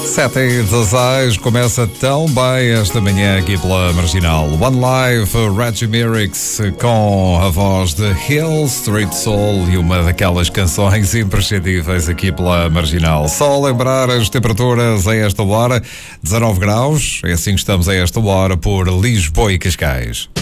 7h16, começa tão bem esta manhã aqui pela Marginal. One Life, Reggie Merricks com a voz de Hill Street Soul e uma daquelas canções imprescindíveis aqui pela Marginal. Só lembrar as temperaturas a esta hora, 19 graus, é assim que estamos a esta hora por Lisboa e Cascais.